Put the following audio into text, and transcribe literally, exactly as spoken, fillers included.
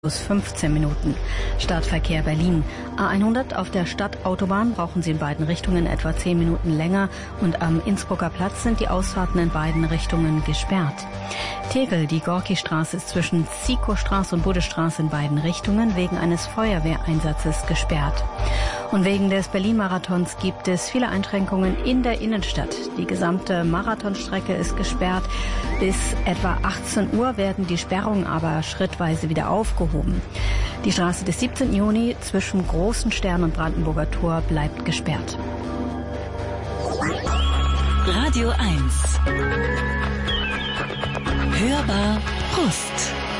Plus fünfzehn Minuten. Startverkehr Berlin. A hundert auf der Stadtautobahn brauchen Sie in beiden Richtungen etwa zehn Minuten länger und am Innsbrucker Platz sind die Ausfahrten in beiden Richtungen gesperrt. Tegel, die Gorki-Straße ist zwischen Ziekow-Straße und Buddestraße in beiden Richtungen wegen eines Feuerwehreinsatzes gesperrt. Und wegen des Berlin-Marathons gibt es viele Einschränkungen in der Innenstadt. Die gesamte Marathonstrecke ist gesperrt. Bis etwa achtzehn Uhr werden die Sperrungen aber schrittweise wieder aufgehoben. Die Straße des siebzehnten Juni zwischen Großen Stern und Brandenburger Tor bleibt gesperrt. Radio eins. Hörbar Brust.